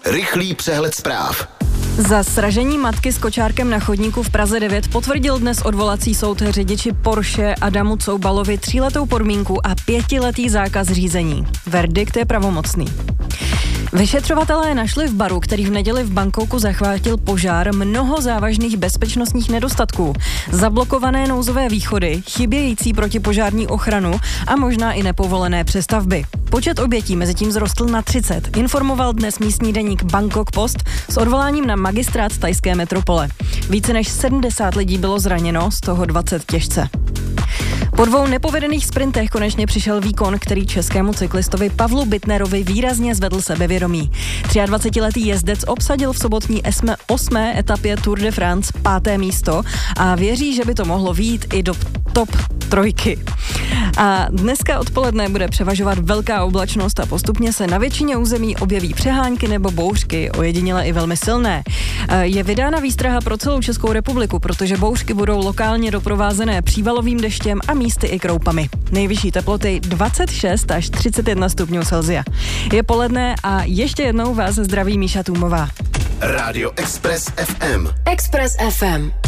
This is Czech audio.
Rychlý přehled zpráv. Za sražení matky s kočárkem na chodníku v Praze 9 potvrdil dnes odvolací soud řidiči Porsche Adamu Coubalovi 3letou podmínku a 5letý zákaz řízení. Verdikt je pravomocný. Vyšetřovatelé našli v baru, který v neděli v Bangkoku zachvátil požár, mnoho závažných bezpečnostních nedostatků. Zablokované nouzové východy, chybějící protipožární ochranu a možná i nepovolené přestavby. Počet obětí mezitím vzrostl na 30, informoval dnes místní deník Bangkok Post s odvoláním na magistrát thajské metropole. Více než 70 lidí bylo zraněno, z toho 20 těžce. Po 2 nepovedených sprintech konečně přišel výkon, který českému cyklistovi Pavlu Bittnerovi výrazně zvedl sebevědomí. 23letý jezdec obsadil v sobotní 8. etapě Tour de France 5. místo a věří, že by to mohlo vyjít i do top 3. A dneska odpoledne bude převažovat velká oblačnost a postupně se na většině území objeví přehánky nebo bouřky, ojediněle i velmi silné. Je vydána výstraha pro celou Českou republiku, protože bouřky budou lokálně doprovázené přívalovým deštěm a místy i kroupami. Nejvyšší teploty 26 až 31 stupňů Celsia. Je poledne a ještě jednou vás zdraví Míša Tůmová. Rádio Express FM. Express FM.